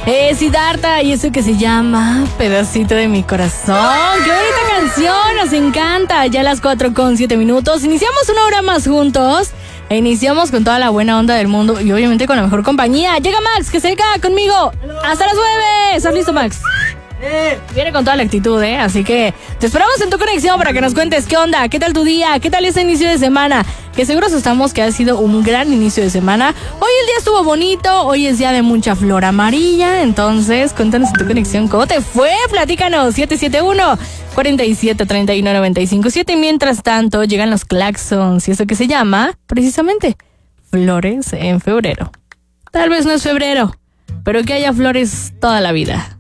Siddhartha, y eso que se llama Pedacito de mi corazón. ¡Qué bonita canción! Nos encanta. Ya a las 4:07. Iniciamos una hora más juntos. E iniciamos con toda la buena onda del mundo y obviamente con la mejor compañía. Llega Max, que se queda conmigo. Hasta las 9. ¿Estás listo, Max? Viene con toda la actitud, así que te esperamos en tu conexión para que nos cuentes qué onda, qué tal tu día, qué tal ese inicio de semana, que seguros estamos que ha sido un gran inicio de semana. Hoy el día estuvo bonito, hoy es día de mucha flor amarilla, entonces cuéntanos en tu conexión cómo te fue, platícanos. 771-4739-957. Mientras tanto llegan los claxons y eso que se llama precisamente flores en febrero. Tal vez no es febrero, pero que haya flores toda la vida.